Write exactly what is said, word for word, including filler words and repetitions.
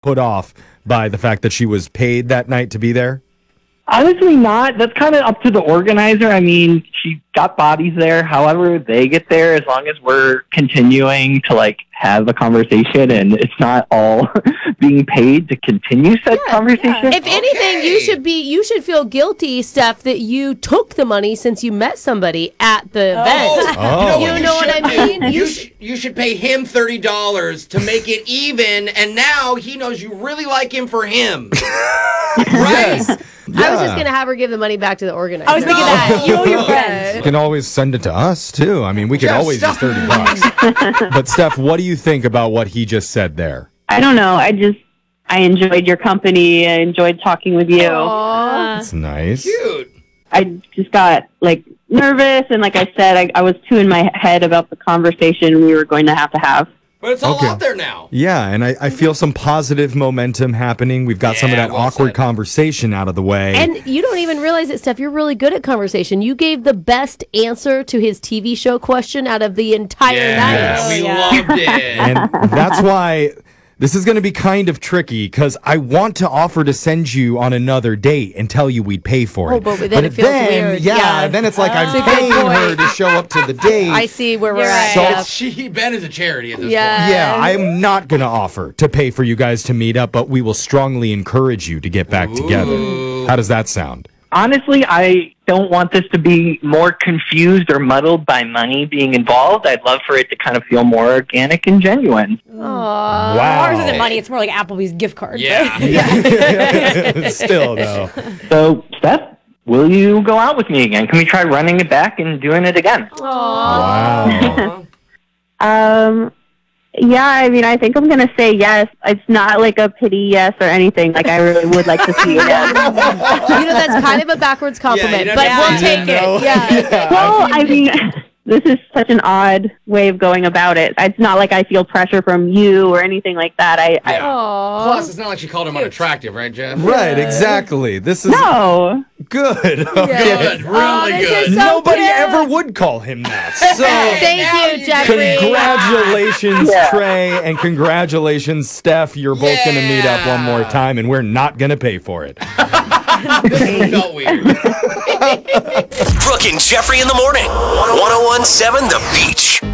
put off by the fact that she was paid that night to be there? Honestly, not. That's kind of up to the organizer. I mean, she got bodies there. However, they get there, as long as we're continuing to like have a conversation and it's not all being paid to continue said Yeah, conversation. yeah. If anything, Okay. you should be you should feel guilty, Steph, that you took the money since you met somebody at the event. Oh. You know what should I do? mean? You, You sh- you should pay him thirty dollars to make it even, and now he knows you really like him for him. Right? I was just gonna have her give the money back to the organizer. I was thinking that. You owe your You friends. can always send it to us, too. I mean, we could Jeff, always stop. use thirty bucks. But, Steph, what do you think about what he just said there? I don't know. I just, I enjoyed your company. I enjoyed talking with you. Aw. That's nice. Cute. I just got, like, nervous. And like I said, I, I was too in my head about the conversation we were going to have to have. But it's all Okay. out there now. Yeah, and I, I feel some positive momentum happening. We've got some of Yeah, that well awkward said. conversation out of the way. And you don't even realize it, Steph. You're really good at conversation. You gave the best answer to his T V show question out of the entire Yeah, night. we yeah. loved it. And that's why this is going to be kind of tricky because I want to offer to send you on another date and tell you we'd pay for it. Oh, but then it feels weird. Yeah, Yeah. then it's like That's a I'm good paying point. her to show up to the date. I see where we're You're at. right. Steph. She Ben is a charity at this Yeah. point. Yeah, I'm not going to offer to pay for you guys to meet up, but we will strongly encourage you to get back together. How does that sound? Honestly, I don't want this to be more confused or muddled by money being involved. I'd love for it to kind of feel more organic and genuine. Aw. Wow. Ours isn't money. It's more like Applebee's gift card. Yeah. Still, though. So, Steph, will you go out with me again? Can we try running it back and doing it again? Wow. Um, yeah, I mean, I think I'm going to say yes. It's not like a pity yes or anything. Like, I really would like to see you again. You know, that's kind of a backwards compliment, you but don't we'll have to- take No. it. Yeah. Well, I mean, this is such an odd way of going about it. It's not like I feel pressure from you or anything like that. I, I Yeah. Aw. Plus, it's not like she called him unattractive, right, Jeff? Right, exactly. This is no. good. Yes. Good, really Oh, this good. is so Nobody cute. ever would call him that. So, Thank Now you, you Jeffrey. congratulations, Yeah. Trey, and congratulations, Steph. You're both going to meet up one more Yeah. time, and we're not going to pay for it. This felt weird. Brooke and Jeffrey in the morning. ten seventeen The Beach.